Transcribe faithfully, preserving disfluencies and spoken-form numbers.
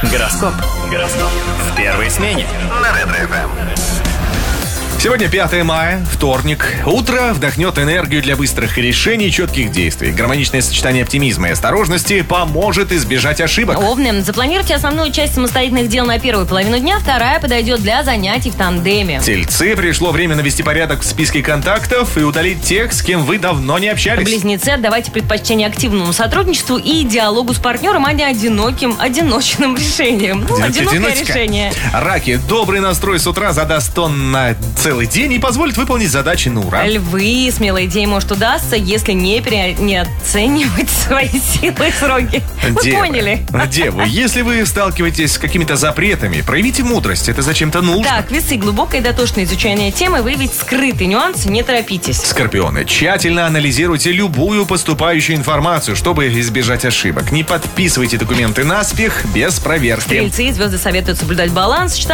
Гороскоп. Гороскоп. В первой смене. На Ретро-эф эм. Сегодня пятое мая, вторник. Утро вдохнет энергию для быстрых решений и четких действий. Гармоничное сочетание оптимизма и осторожности поможет избежать ошибок. Овны, запланируйте основную часть самостоятельных дел на первую половину дня, вторая подойдет для занятий в тандеме. Тельцы, пришло время навести порядок в списке контактов и удалить тех, с кем вы давно не общались. Близнецы, отдавайте предпочтение активному сотрудничеству и диалогу с партнером, а не одиноким, одиночным решением. Ну, одинокое Одиночка. решение. Раки, добрый настрой с утра задаст тон на целый день и позволит выполнить задачи на ура. Львы, смелая идея может удастся, если не, пере... не оценивать свои силы и сроки. Вы Девы, поняли? Девы, если вы сталкиваетесь с какими-то запретами, проявите мудрость, это зачем-то нужно. Так, весы, глубокое и дотошное изучение темы, выявить скрытые нюансы, не торопитесь. Скорпионы, тщательно анализируйте любую поступающую информацию, чтобы избежать ошибок. Не подписывайте документы наспех без проверки. Стрельцы, звезды советуют соблюдать баланс,